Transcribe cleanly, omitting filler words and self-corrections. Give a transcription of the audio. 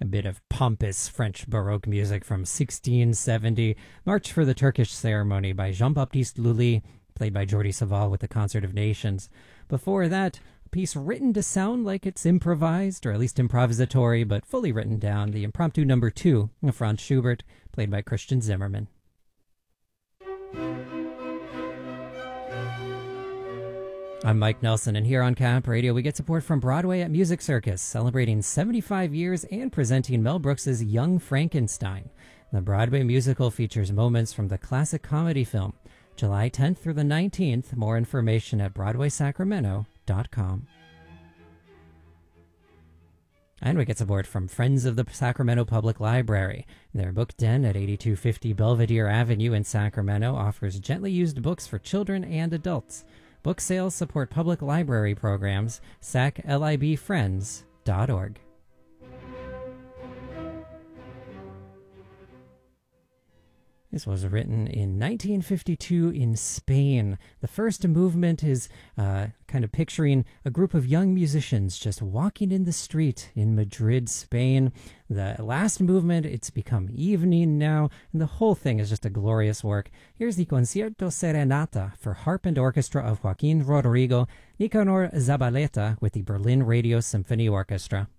A bit of pompous French Baroque music from 1670, March for the Turkish Ceremony by Jean-Baptiste Lully, played by Jordi Savall with the Concert of Nations. Before that, a piece written to sound like it's improvised, or at least improvisatory, but fully written down, the Impromptu Number 2 of Franz Schubert, played by Christian Zimmermann. I'm Mike Nelson, and here on Cap Radio we get support from Broadway at Music Circus, celebrating 75 years and presenting Mel Brooks's Young Frankenstein. The Broadway musical features moments from the classic comedy film. July 10th through the 19th. More information at BroadwaySacramento.com. And we get support from Friends of the Sacramento Public Library. Their book den at 8250 Belvedere Avenue in Sacramento offers gently used books for children and adults. Book sales support public library programs. saclibfriends.org. This was written in 1952 in Spain. The first movement is kind of picturing a group of young musicians just walking in the street in Madrid, Spain. The last movement, it's become evening now, and the whole thing is just a glorious work. Here's the Concierto Serenata for harp and orchestra of Joaquin Rodrigo, Nicanor Zabaleta with the Berlin Radio Symphony Orchestra.